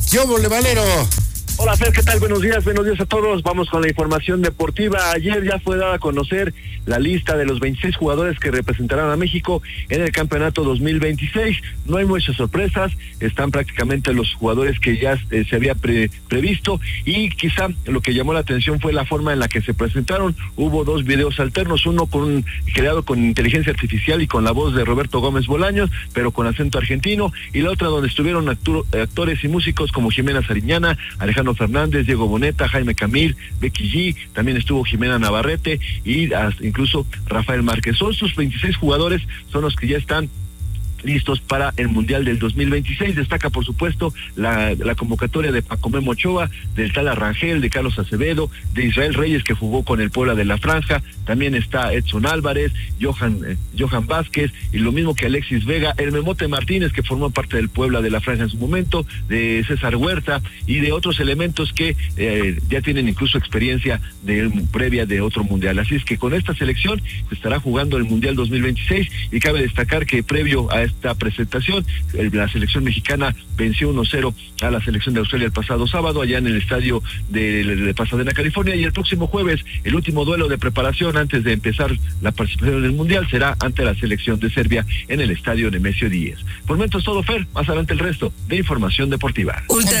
¿Qué hubo, Valero? Hola, Fer, ¿qué tal? Buenos días a todos. Vamos con la información deportiva. Ayer ya fue dada a conocer la lista de los 26 jugadores que representarán a México en el campeonato 2026. No hay muchas sorpresas, están prácticamente los jugadores que ya se había previsto, y quizá lo que llamó la atención fue la forma en la que se presentaron. Hubo dos videos alternos, uno creado con inteligencia artificial y con la voz de Roberto Gómez Bolaños, pero con acento argentino, y la otra donde estuvieron actores y músicos como Jimena Sariñana, Alejandro Fernández, Diego Boneta, Jaime Camil, Becky G, también estuvo Jimena Navarrete y incluso Rafael Márquez. Son sus 26 jugadores, son los que ya están listos para el Mundial del 2026. Destaca, por supuesto, la convocatoria de Paco Memo Ochoa, del Tala Rangel, de Carlos Acevedo, de Israel Reyes, que jugó con el Puebla de la Franja. También está Edson Álvarez, Johan Vázquez, y lo mismo que Alexis Vega, el Memote Martínez, que formó parte del Puebla de la Franja en su momento, de César Huerta y de otros elementos que ya tienen incluso experiencia previa de otro Mundial. Así es que con esta selección se estará jugando el Mundial 2026, y cabe destacar que previo a esta presentación, la selección mexicana venció 1-0 a la selección de Australia el pasado sábado allá en el estadio de Pasadena, California, y el próximo jueves el último duelo de preparación antes de empezar la participación del Mundial será ante la selección de Serbia en el estadio Nemesio 10. Por el momento es todo, Fer, más adelante el resto de información deportiva.